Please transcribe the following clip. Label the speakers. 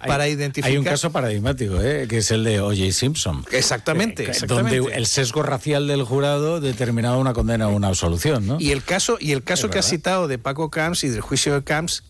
Speaker 1: para identificar...
Speaker 2: Hay un caso paradigmático, que es el de O.J. Simpson.
Speaker 1: Exactamente.
Speaker 2: Donde el sesgo racial del jurado determinaba una condena o una absolución, ¿no?
Speaker 1: Y el caso que has citado de Paco Camps y del juicio de Camps